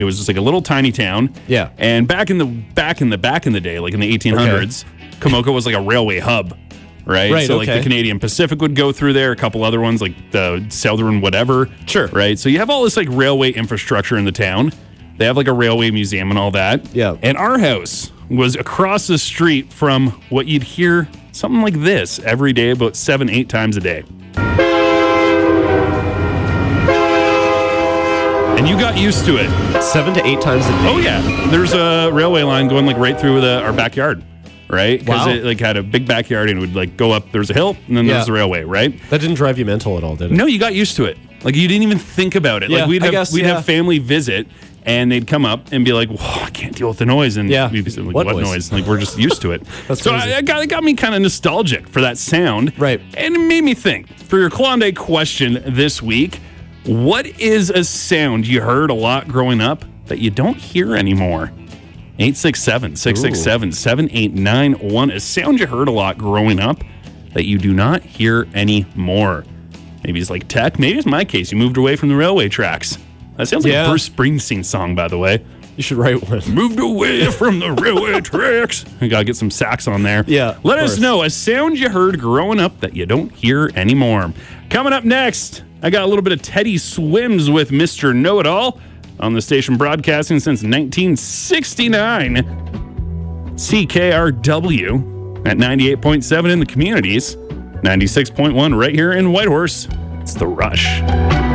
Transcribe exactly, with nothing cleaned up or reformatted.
It was just like a little tiny town. Yeah. And back in the back in the back in the day, like in the eighteen hundreds, okay. Komoka was like a railway hub. Right? Right, so like okay. the Canadian Pacific would go through there, a couple other ones like the Southern whatever. Sure. Right? So you have all this like railway infrastructure in the town. They have like a railway museum and all that. Yeah. And our house was across the street from what you'd hear something like this every day, about seven, eight times a day. And you got used to it. Seven to eight times a day. Oh yeah. There's a railway line going like right through the, our backyard. Right? Because Wow. it like had a big backyard and it would like go up. There's a hill and then Yeah. there's the railway, right? That didn't drive you mental at all, did it? No, you got used to it. Like you didn't even think about it. Yeah, like we'd I have guess, we'd yeah. have family visit and they'd come up and be like, "Whoa, I can't deal with the noise." And Yeah. we'd be like, What "What, noise?" noise?" Like we're just used to it. That's so crazy. I, I got it got me kind of nostalgic for that sound, Right. And it made me think. For your Klondike question this week, what is a sound you heard a lot growing up that you don't hear anymore? eight six seven, six six seven, seven eight nine one. A sound you heard a lot growing up that you do not hear anymore. Maybe it's like tech. Maybe it's my case. You moved away from the railway tracks. That sounds like Yeah. a Bruce Springsteen song, by the way. You should write one. Moved away from the railway tracks. I gotta get some sax on there. Yeah, Let of us course. know a sound you heard growing up that you don't hear anymore. Coming up next, I got a little bit of Teddy Swims with Mister Know-It-All on the station broadcasting since nineteen sixty-nine. C K R W at ninety-eight point seven in the communities, ninety-six point one right here in Whitehorse. It's The Rush.